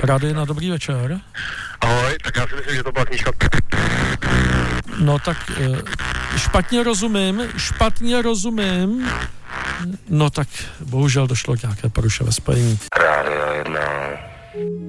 Rádio na dobrý večer. Ahoj, tak já si myslím, že to byla knížka. No tak špatně rozumím. No tak bohužel došlo k nějaké poruše ve spojení. Rádio 1.